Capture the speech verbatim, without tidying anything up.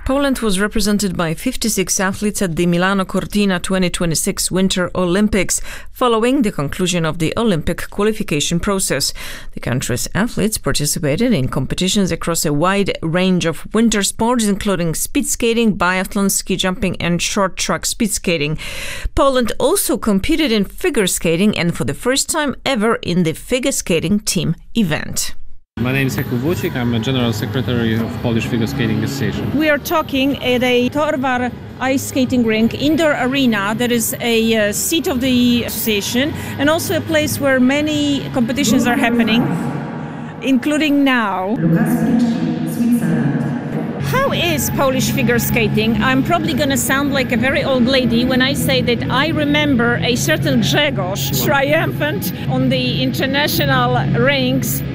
Poland was represented by fifty-six athletes at the Milano Cortina twenty twenty-six Winter Olympics, following the conclusion of the Olympic qualification process. The country's athletes participated in competitions across a wide range of winter sports, including speed skating, biathlon, ski jumping, and short track speed skating. Poland also competed in figure skating and for the first time ever in the figure skating team event. My name is Jakub Wójcik. I'm a General Secretary of Polish Figure Skating Association. We are talking at a Torwar ice skating rink, indoor arena. That is a uh, seat of the association and also a place where many competitions are happening, including now. How is Polish figure skating? I'm probably going to sound like a very old lady when I say that I remember a certain Grzegorz triumphant on the international rinks.